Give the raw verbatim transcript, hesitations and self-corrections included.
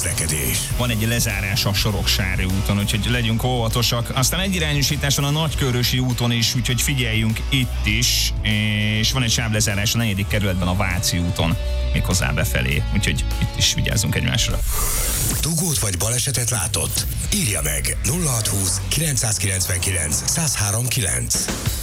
közlekedés. Van egy lezárás a Soroksári úton, úgyhogy legyünk óvatosak. Aztán egyirányosítás van a Nagykörösi úton is, úgyhogy figyeljünk itt is. És van egy sávlezárás a negyedik kerületben a Váci úton, méghozzá befelé. Úgyhogy itt is vigyázzunk egymásra. Dugót vagy balesetet látott? Írja meg nulla hatszázhúsz kilencszázkilencvenkilenc százhárom kilenc.